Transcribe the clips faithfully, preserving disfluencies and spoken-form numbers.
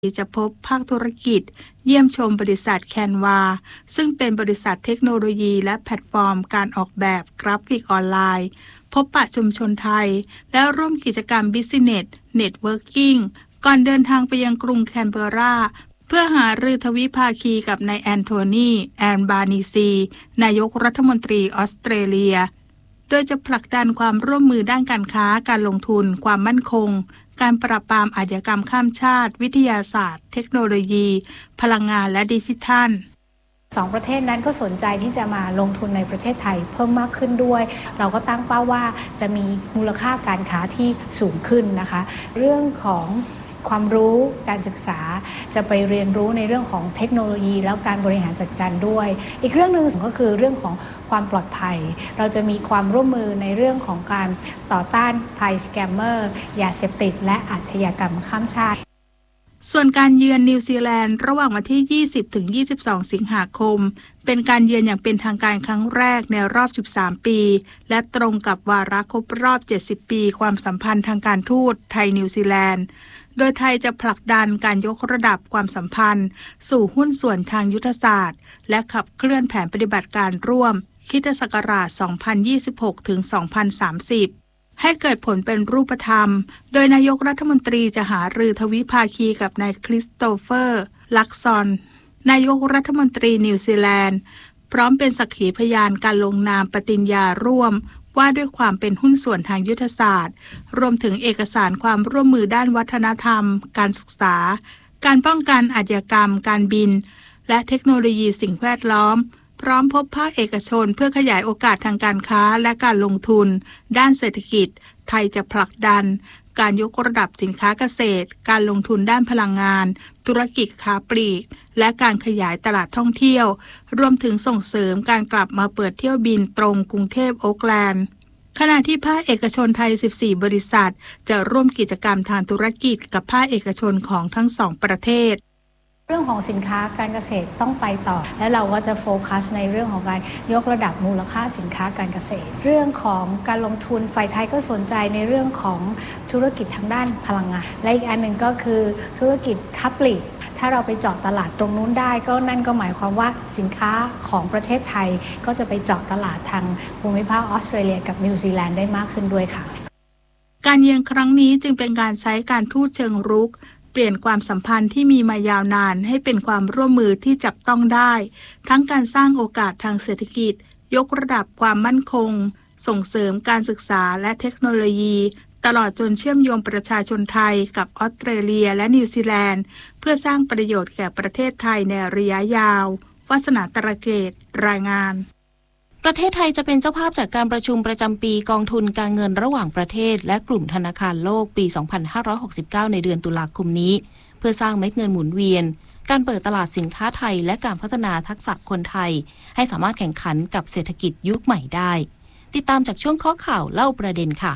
จะพบภาคธุรกิจเยี่ยมชมบริษัทแคนวาซึ่งเป็นบริษัทเทคโนโลยีและแพลตฟอร์มการออกแบบกราฟิกออนไลน์พบปะชุมชนไทยและร่วมกิจกรรม Business Networking ก่อนเดินทางไปยังกรุงแคนเบอร์ราเพื่อหารือทวิภาคีกับนายแอนโทนีแอนบานีซีนายกรัฐมนตรีออสเตรเลียโดยจะผลักดันความร่วมมือด้านการค้าการลงทุนความมั่นคงการปราบปรามอาชญากรรมข้ามชาติวิทยาศาสตร์เทคโนโลยีพลังงานและดิจิทัลสองประเทศนั้นก็สนใจที่จะมาลงทุนในประเทศไทยเพิ่มมากขึ้นด้วยเราก็ตั้งเป้าว่าจะมีมูลค่าการค้าที่สูงขึ้นนะคะเรื่องของความรู้การศึกษาจะไปเรียนรู้ในเรื่องของเทคโนโลยีแล้วการบริหารจัดการด้วยอีกเรื่องนึงก็คือเรื่องของความปลอดภัยเราจะมีความร่วมมือในเรื่องของการต่อต้านภัยสแกมเมอร์ยาเสพติดและอาชญากรรมข้ามชาติส่วนการเยือนนิวซีแลนด์ระหว่างวันที่ ยี่สิบถึงยี่สิบสอง สิงหาคมเป็นการเยือนอย่างเป็นทางการครั้งแรกในรอบสิบสามปีและตรงกับวาระครบรอบเจ็ดสิบปีความสัมพันธ์ทางการทูตไทยนิวซีแลนด์โดยไทยจะผลักดันการยกระดับความสัมพันธ์สู่หุ้นส่วนทางยุทธศาสตร์และขับเคลื่อนแผนปฏิบัติการร่วมคริสตศักราช สองพันยี่สิบหกถึงสองพันสามสิบ ให้เกิดผลเป็นรูปธรรมโดยนายกรัฐมนตรีจะหารือทวิภาคีกับนายคริสโตเฟอร์ลักซอนนายกรัฐมนตรีนิวซีแลนด์พร้อมเป็นสักขีพยานการลงนามปฏิญญาร่วมว่าด้วยความเป็นหุ้นส่วนทางยุทธศาสตร์รวมถึงเอกสารความร่วมมือด้านวัฒนธรรมการศึกษาการป้องกันอาชญากรรมการบินและเทคโนโลยีสิ่งแวดล้อมพร้อมพบภาคเอกชนเพื่อขยายโอกาสทางการค้าและการลงทุนด้านเศรษฐกิจไทยจะผลักดันการยกระดับสินค้าเกษตรการลงทุนด้านพลังงานธุรกิจค้าปลีกและการขยายตลาดท่องเที่ยวรวมถึงส่งเสริมการกลับมาเปิดเที่ยวบินตรงกรุงเทพโอ๊คแลนด์ขณะที่ภาคเอกชนไทยสิบสี่บริษัทจะร่วมกิจกรรมทางธุรกิจกับภาคเอกชนของทั้งสองประเทศเรื่องของสินค้าการเกษตรต้องไปต่อและเราก็จะโฟกัสในเรื่องของการยกระดับมูลค่าสินค้าการเกษตรเรื่องของการลงทุนฝ่ายไทยก็สนใจในเรื่องของธุรกิจทางด้านพลังงานและอีกอันหนึ่งก็คือธุรกิจค้าปลีกถ้าเราไปเจาะตลาดตรงนู้นได้ก็นั่นก็หมายความว่าสินค้าของประเทศไทยก็จะไปเจาะตลาดทางภูมิภาคออสเตรเลียกับนิวซีแลนด์ได้มากขึ้นด้วยค่ะการเยือนครั้งนี้จึงเป็นการใช้การทูตเชิงรุกเปลี่ยนความสัมพันธ์ที่มีมายาวนานให้เป็นความร่วมมือที่จับต้องได้ทั้งการสร้างโอกาสทางเศรษฐกิจยกระดับความมั่นคงส่งเสริมการศึกษาและเทคโนโลยีตลอดจนเชื่อมโยงประชาชนไทยกับออสเตรเลียและนิวซีแลนด์เพื่อสร้างประโยชน์แก่ประเทศไทยในระยะยาววาสนาตระเกตรายงานประเทศไทยจะเป็นเจ้าภาพจัดการประชุมประจำปีกองทุนการเงินระหว่างประเทศและกลุ่มธนาคารโลกปี สองพันห้าร้อยหกสิบเก้า ในเดือนตุลาคมนี้เพื่อสร้างเม็ดเงินหมุนเวียนการเปิดตลาดสินค้าไทยและการพัฒนาทักษะคนไทยให้สามารถแข่งขันกับเศรษฐกิจยุคใหม่ได้ติดตามจากช่วงข้อข่าวเล่าประเด็นค่ะ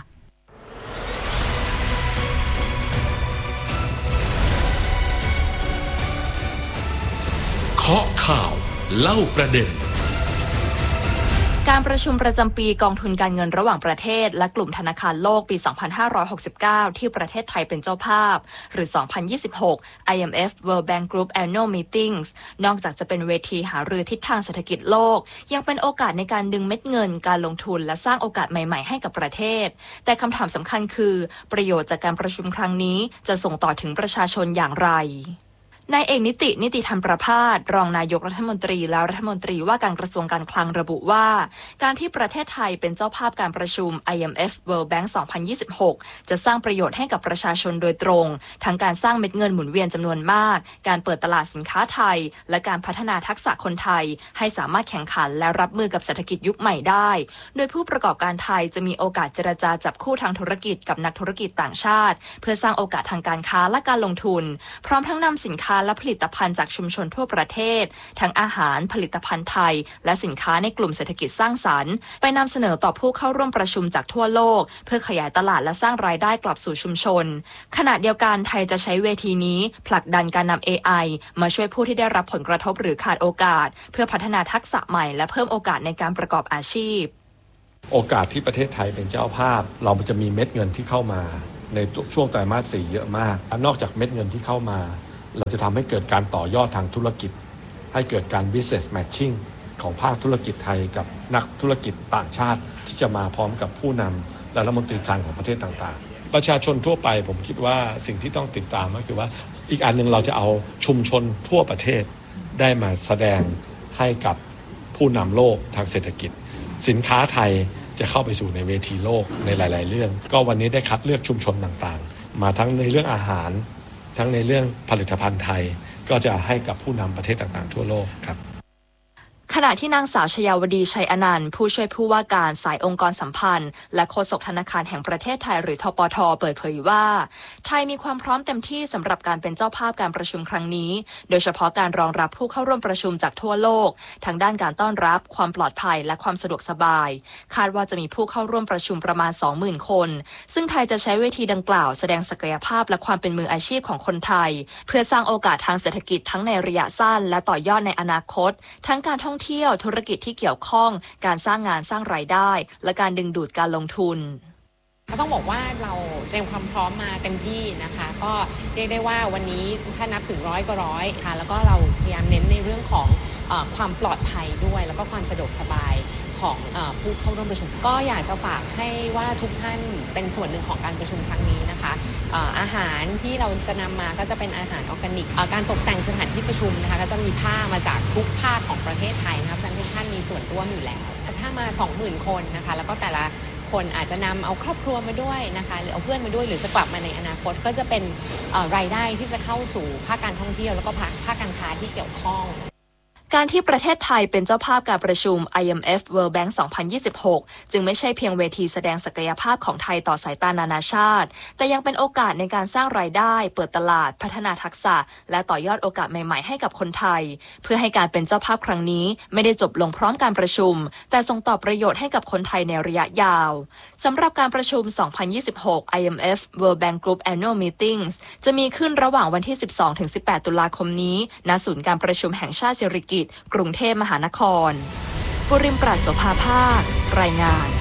เคาะข่าวเล่าประเด็นการประชุมประจำปีกองทุนการเงินระหว่างประเทศและกลุ่มธนาคารโลกปี สองพันห้าร้อยหกสิบเก้า ที่ประเทศไทยเป็นเจ้าภาพหรือ สองพันยี่สิบหก ไอ เอ็ม เอฟ World Bank Group Annual Meetings นอกจากจะเป็นเวทีหารือทิศทางเศรษฐกิจโลกยังเป็นโอกาสในการดึงเม็ดเงินการลงทุนและสร้างโอกาสใหม่ๆให้กับประเทศแต่คำถามสำคัญคือประโยชน์จากการประชุมครั้งนี้จะส่งต่อถึงประชาชนอย่างไรนายเอกนิตินิติธรรมประภาสรองนายกรัฐมนตรีและรัฐมนตรีว่าการกระทรวงการคลังระบุว่าการที่ประเทศไทยเป็นเจ้าภาพการประชุม ไอ เอ็ม เอฟ World Bank สองพันยี่สิบหกจะสร้างประโยชน์ให้กับประชาชนโดยตรงทั้งการสร้างเม็ดเงินหมุนเวียนจำนวนมากการเปิดตลาดสินค้าไทยและการพัฒนาทักษะคนไทยให้สามารถแข่งขันและรับมือกับเศรษฐกิจยุคใหม่ได้โดยผู้ประกอบการไทยจะมีโอกาสเจรจาจับคู่ทางธุรกิจกับนักธุรกิจต่างชาติเพื่อสร้างโอกาสทางการค้าและการลงทุนพร้อมทั้งนำสินค้าและผลิตภัณฑ์จากชุมชนทั่วประเทศทั้งอาหารผลิตภัณฑ์ไทยและสินค้าในกลุ่มเศรษฐกิจสร้างสรรค์ไปนำเสนอต่อผู้เข้าร่วมประชุมจากทั่วโลกเพื่อขยายตลาดและสร้างรายได้กลับสู่ชุมชนขณะเดียวกันไทยจะใช้เวทีนี้ผลักดันการนำ เอ ไอ มาช่วยผู้ที่ได้รับผลกระทบหรือขาดโอกาสเพื่อพัฒนาทักษะใหม่และเพิ่มโอกาสในการประกอบอาชีพโอกาสที่ประเทศไทยเป็นเจ้าภาพเราจะมีเม็ดเงินที่เข้ามาในช่วงไตรมาสสี่เยอะมากนอกจากเม็ดเงินที่เข้ามาเราจะทำให้เกิดการต่อยอดทางธุรกิจให้เกิดการ business matching ของภาคธุรกิจไทยกับนักธุรกิจต่างชาติที่จะมาพร้อมกับผู้นำและรัฐมนตรีคลังของประเทศต่างๆประชาชนทั่วไปผมคิดว่าสิ่งที่ต้องติดตามก็คือว่าอีกอันนึงเราจะเอาชุมชนทั่วประเทศได้มาแสดงให้กับผู้นำโลกทางเศรษฐกิจสินค้าไทยจะเข้าไปสู่ในเวทีโลกในหลายๆเรื่องก็วันนี้ได้คัดเลือกชุมชนต่างๆมาทั้งในเรื่องอาหารทั้งในเรื่องผลิตภัณฑ์ไทยก็จะให้กับผู้นำประเทศต่างๆทั่วโลกครับขณะที่นางสาวชยาวดีชัยอนันต์ผู้ช่วยผู้ว่าการสายองค์กรสัมพันธ์และโฆษกธนาคารแห่งประเทศไทยหรือธปท.เปิดเผยว่าไทยมีความพร้อมเต็มที่สำหรับการเป็นเจ้าภาพการประชุมครั้งนี้โดยเฉพาะการรองรับผู้เข้าร่วมประชุมจากทั่วโลกทั้งด้านการต้อนรับความปลอดภัยและความสะดวกสบายคาดว่าจะมีผู้เข้าร่วมประชุมประมาณ สองหมื่น คนซึ่งไทยจะใช้เวทีดังกล่าวแสดงศักยภาพและความเป็นมืออาชีพของคนไทยเพื่อสร้างโอกาสทางเศรษฐกิจทั้งในระยะสั้นและต่อยอดในอนาคตทั้งการท่องเที่ยวธุรกิจที่เกี่ยวข้องการสร้างงานสร้างรายได้และการดึงดูดการลงทุนก็ต้องบอกว่าเราเตรียมความพร้อมมาเต็มที่นะคะก็เรียกได้ว่าวันนี้ถ้านับถึงร้อยก็ร้อยค่ะแล้วก็เราพยายามเน้นในเรื่องของเอ่อความปลอดภัยด้วยแล้วก็ความสะดวกสบายของเอ่อผู้เข้าร่วมประชุมก็อยากจะฝากให้ว่าทุกท่านเป็นส่วนหนึ่งของการประชุมครั้งนี้นะคะเอ่ออาหารที่เราจะนำมาก็จะเป็นอาหารออร์แกนิกเอ่อการตกแต่งสถานที่ประชุมนะคะก็จะมีผ้ามาจากทุกภาคของประเทศไทยนะครับฉะนั้นทุกท่านมีส่วนร่วมอยู่แล้วถ้ามา สองหมื่น คนนะคะแล้วก็แต่ละคนอาจจะนำเอาครอบครัวมาด้วยนะคะหรือเอาเพื่อนมาด้วยหรือจะกลับมาในอนาคตก็จะเป็นรายได้ที่จะเข้าสู่ภาคการท่องเที่ยวแล้วก็ภาคการค้าที่เกี่ยวข้องการที่ประเทศไทยเป็นเจ้าภาพการประชุม ไอ เอ็ม เอฟ World Bank สองพันยี่สิบหกจึงไม่ใช่เพียงเวทีแสดงศักยภาพของไทยต่อสายตานานาชาติแต่ยังเป็นโอกาสในการสร้างรายได้เปิดตลาดพัฒนาทักษะและต่อยอดโอกาสใหม่ๆให้กับคนไทยเพื่อให้การเป็นเจ้าภาพครั้งนี้ไม่ได้จบลงพร้อมการประชุมแต่ส่งต่อประโยชน์ให้กับคนไทยในระยะยาวสำหรับการประชุม สองพันยี่สิบหก ไอ เอ็ม เอฟ World Bank Group Annual Meetings จะมีขึ้นระหว่างวันที่ สิบสองถึงสิบแปด ตุลาคมนี้ณศูนย์การประชุมแห่งชาติสิริกิติ์กรุงเทพมหานครปุริมปราศโสภาภาครายงาน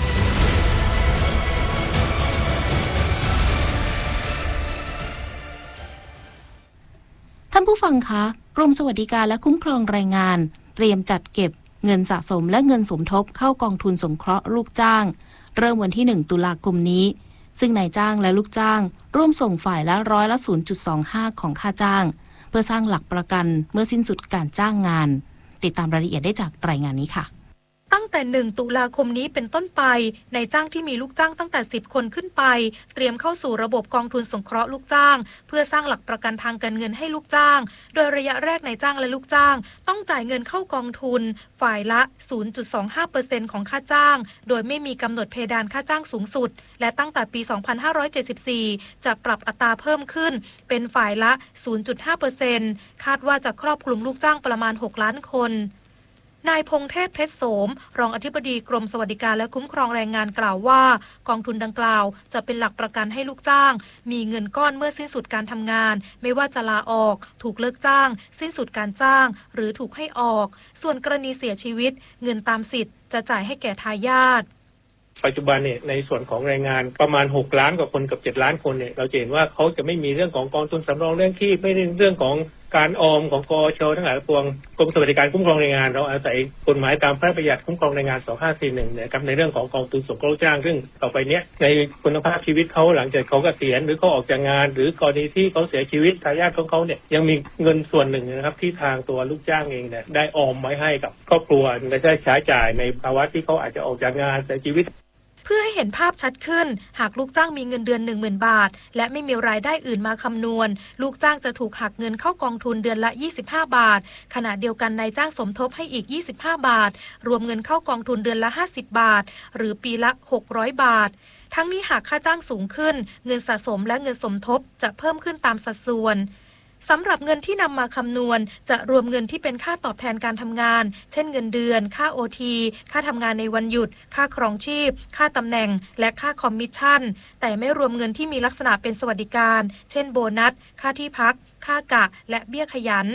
ท่านผู้ฟังคะกรมสวัสดิการและคุ้มครองแรงงานเตรียมจัดเก็บเงินสะสมและเงินสมทบเข้ากองทุนสงเคราะห์ลูกจ้างเริ่มวันที่หนึ่งตุลาคมนี้ซึ่งนายจ้างและลูกจ้างร่วมส่งฝ่ายละร้อยละ ศูนย์จุดสองห้า ของค่าจ้างเพื่อสร้างหลักประกันเมื่อสิ้นสุดการจ้างงานติดตามรายละเอียดได้จากรายงานนี้ค่ะตั้งแต่หนึ่งตุลาคมนี้เป็นต้นไปนายจ้างที่มีลูกจ้างตั้งแต่สิบคนขึ้นไปเตรียมเข้าสู่ระบบกองทุนสงเคราะห์ลูกจ้างเพื่อสร้างหลักประกันทางการเงินให้ลูกจ้างโดยระยะแรกนายจ้างและลูกจ้างต้องจ่ายเงินเข้ากองทุนฝ่ายละ ศูนย์จุดสองห้าเปอร์เซ็นต์ ของค่าจ้างโดยไม่มีกำหนดเพดานค่าจ้างสูงสุดและตั้งแต่ปี สองพันห้าร้อยเจ็ดสิบสี่ จะปรับอัตราเพิ่มขึ้นเป็นฝ่ายละ ศูนย์จุดห้าเปอร์เซ็นต์ คาดว่าจะครอบคลุมลูกจ้างประมาณหกล้านคนนายพงเทพเพชรโสมรองอธิบดีกรมสวัสดิการและคุ้มครองแรงงานกล่าวว่ากองทุนดังกล่าวจะเป็นหลักประกันให้ลูกจ้างมีเงินก้อนเมื่อสิ้นสุดการทำงานไม่ว่าจะลาออกถูกเลิกจ้างสิ้นสุดการจ้างหรือถูกให้ออกส่วนกรณีเสียชีวิตเงินตามสิทธิ์จะจ่ายให้แก่ทายาทปัจจุบันเนี่ยในส่วนของแรงงานประมาณหกล้านกว่าคนกับเจ็ดล้านคนเนี่ยเราเห็นว่าเขาจะไม่มีเรื่องของกองทุนสำรองเรื่องที่ไม่ได้เรื่องของการออมของกอชทั้งหลายปวงกรมสวัสดิการคุ้มครองแรงงานเราอาศัยกฎหมายตามพระราชบัญญัติคุ้มครองแรงงานสองพันห้าร้อยสี่สิบเอ็ดนะครับในเรื่องของกองทุนสงเคราะห์จ้างซึ่งต่อไปเนี้ยในคุณภาพชีวิตเขาหลังจากเขาเกษียณหรือเขาออกจากงานหรือกรณีที่เขาเสียชีวิตทายาทของเขาเนี่ยยังมีเงินส่วนหนึ่งนะครับที่ทางตัวลูกจ้างเองเนี่ยได้ออมไว้ให้กับครอบครัวและได้ใช้จ่ายในภาวะที่เขาอาจจะออกจากงานเสียชีวิตเพื่อให้เห็นภาพชัดขึ้นหากลูกจ้างมีเงินเดือน หนึ่งหมื่น บาทและไม่มีรายได้อื่นมาคำนวณลูกจ้างจะถูกหักเงินเข้ากองทุนเดือนละยี่สิบห้าบาทขณะเดียวกันนายจ้างสมทบให้อีกยี่สิบห้าบาทรวมเงินเข้ากองทุนเดือนละห้าสิบบาทหรือปีละหกร้อยบาททั้งนี้หากค่าจ้างสูงขึ้นเงินสะสมและเงินสมทบจะเพิ่มขึ้นตามสัดส่วนสำหรับเงินที่นำมาคำนวณจะรวมเงินที่เป็นค่าตอบแทนการทำงานเช่นเงินเดือนค่า โอ ที ค่าทำงานในวันหยุดค่าครองชีพค่าตำแหน่งและค่าคอมมิชชั่นแต่ไม่รวมเงินที่มีลักษณะเป็นสวัสดิการเช่นโบนัสค่าที่พักค่ากะและเบี้ยขยัน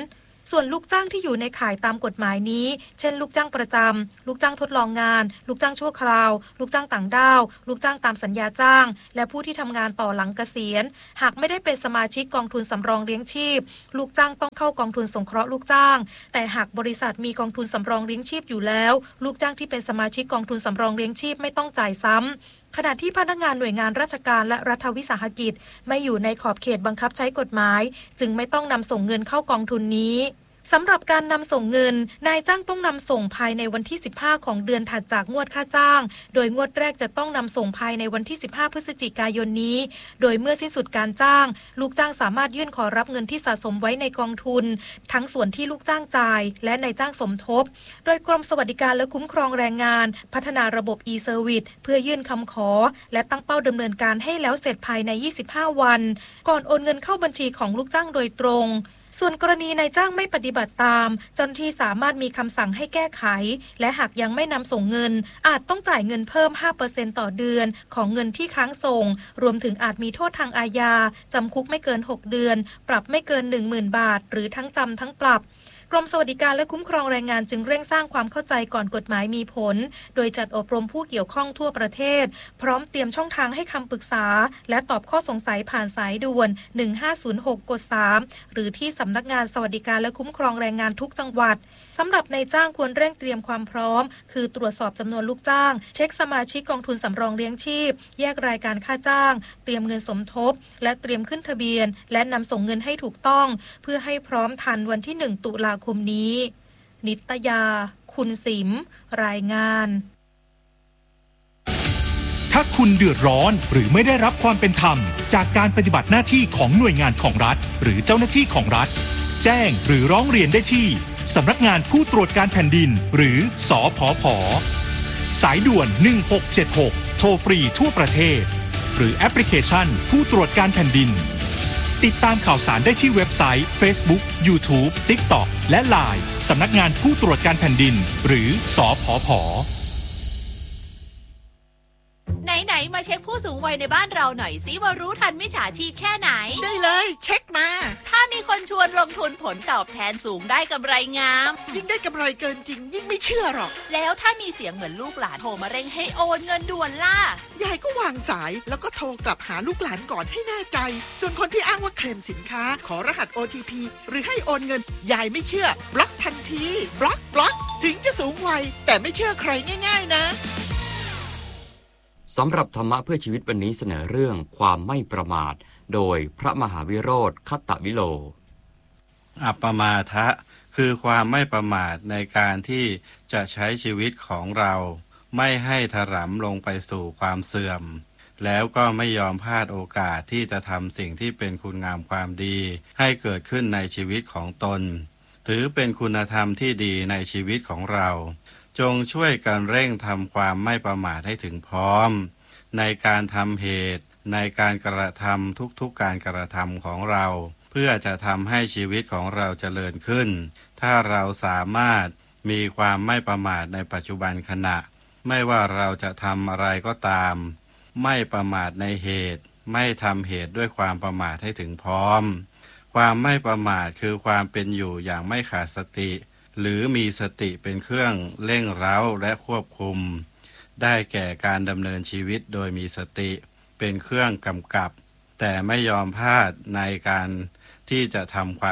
ส่วนลูกจ้างที่อยู่ในข่ายตามกฎหมายนี้เช่นลูกจ้างประจำลูกจ้างทดลองงานลูกจ้างชั่วคราวลูกจ้างต่างด้าวลูกจ้างตามสัญญาจ้างและผู้ที่ทำงานต่อหลังเกษียณหากไม่ได้เป็นสมาชิกกองทุนสำรองเลี้ยงชีพลูกจ้างต้องเข้ากองทุนสงเคราะห์ลูกจ้างแต่หากบริษัทมีกองทุนสำรองเลี้ยงชีพอยู่แล้วลูกจ้างที่เป็นสมาชิกกองทุนสำรองเลี้ยงชีพไม่ต้องจ่ายซ้ำขณะที่พนักงานหน่วยงานราชการและรัฐวิสาหกิจไม่อยู่ในขอบเขตบังคับใช้กฎหมายจึงไม่ต้องนำส่งเงินเข้ากองทุนนี้สำหรับการนำส่งเงินนายจ้างต้องนำส่งภายในวันที่สิบห้าของเดือนถัดจากงวดค่าจ้างโดยงวดแรกจะต้องนำส่งภายในวันที่สิบห้าพฤศจิกายนนี้โดยเมื่อสิ้นสุดการจ้างลูกจ้างสามารถยื่นขอรับเงินที่สะสมไว้ในกองทุนทั้งส่วนที่ลูกจ้างจ่ายและนายจ้างสมทบโดยกรมสวัสดิการและคุ้มครองแรงงานพัฒนาระบบ e-service เพื่อยื่นคำขอและตั้งเป้าดำเนินการให้แล้วเสร็จภายในยี่สิบห้าวันก่อนโอนเงินเข้าบัญชีของลูกจ้างโดยตรงส่วนกรณีนายจ้างไม่ปฏิบัติตามเจ้าหน้าที่สามารถมีคำสั่งให้แก้ไขและหากยังไม่นำส่งเงินอาจต้องจ่ายเงินเพิ่ม ห้าเปอร์เซ็นต์ ต่อเดือนของเงินที่ค้างส่งรวมถึงอาจมีโทษทางอาญาจำคุกไม่เกินหกเดือนปรับไม่เกิน หนึ่งหมื่น บาทหรือทั้งจำทั้งปรับกรมสวัสดิการและคุ้มครองแรงงานจึงเร่งสร้างความเข้าใจก่อนกฎหมายมีผลโดยจัดอบรมผู้เกี่ยวข้องทั่วประเทศพร้อมเตรียมช่องทางให้คำปรึกษาและตอบข้อสงสัยผ่านสายด่วนหนึ่งห้าศูนย์หกกดสามหรือที่สำนักงานสวัสดิการและคุ้มครองแรงงานทุกจังหวัดสำหรับนายจ้างควรเร่งเตรียมความพร้อมคือตรวจสอบจำนวนลูกจ้างเช็คสมาชิกกองทุนสำรองเลี้ยงชีพแยกรายการค่าจ้างเตรียมเงินสมทบและเตรียมขึ้นทะเบียนและนำส่งเงินให้ถูกต้องเพื่อให้พร้อมทันวันที่หนึ่งตุลาคมนี้นิตยาคุณสิมรายงานถ้าคุณเดือดร้อนหรือไม่ได้รับความเป็นธรรมจากการปฏิบัติหน้าที่ของหน่วยงานของรัฐหรือเจ้าหน้าที่ของรัฐแจ้งหรือร้องเรียนได้ที่สำนักงานผู้ตรวจการแผ่นดินหรือสผผ.สายด่วนหนึ่งหกเจ็ดหกโทรฟรีทั่วประเทศหรือแอปพลิเคชันผู้ตรวจการแผ่นดินติดตามข่าวสารได้ที่เว็บไซต์ Facebook YouTube TikTok และ ไลน์ สำนักงานผู้ตรวจการแผ่นดินหรือสผผ. ไหนๆมาเช็คผู้สูงวัยในบ้านเราหน่อยสิว่ารู้ทันมิจฉาชีพแค่ไหนได้เลยเช็คมาถ้ามีคนชวนลงทุนผลตอบแทนสูงได้กำไรงามยิ่งได้กำไรเกินจริงยิ่งไม่เชื่อหรอกแล้วถ้ามีเสียงเหมือนลูกหลานโทรมาเร่งให้โอนเงินด่วนล่ะยายก็วางสายแล้วก็โทรกลับหาลูกหลานก่อนให้แน่ใจส่วนคนที่อ้างว่าเคลมสินค้าขอรหัส โอ ที พี หรือให้โอนเงินยายไม่เชื่อบล็อกทันทีบล็อกบล็อกถึงจะสูงวัยแต่ไม่เชื่อใครง่ายๆนะสำหรับธรรมะเพื่อชีวิตวันนี้เสนอเรื่องความไม่ประมาทโดยพระมหาวิโรธคัตตวิโลอัปปมาทะคือความไม่ประมาทในการที่จะใช้ชีวิตของเราไม่ให้ถลำลงไปสู่ความเสื่อมแล้วก็ไม่ยอมพลาดโอกาสที่จะทำสิ่งที่เป็นคุณงามความดีให้เกิดขึ้นในชีวิตของตนถือเป็นคุณธรรมที่ดีในชีวิตของเราจงช่วยกันเร่งทำความไม่ประมาทให้ถึงพร้อมในการทำเหตุในการกระทำทุกๆการกระทำของเราเพื่อจะทำให้ชีวิตของเราเจริญขึ้นถ้าเราสามารถมีความไม่ประมาทในปัจจุบันขณะไม่ว่าเราจะทำอะไรก็ตามไม่ประมาทในเหตุไม่ทำเหตุด้วยความประมาทให้ถึงพร้อมความไม่ประมาทคือความเป็นอยู่อย่างไม่ขาดสติหรือมีสติเป็นเครื่องเร่งเร้าและควบคุมได้แก่การดำเนินชีวิตโดยมีสติเป็นเครื่องกำกับแต่ไม่ยอมพลาดในการที่จะทำความ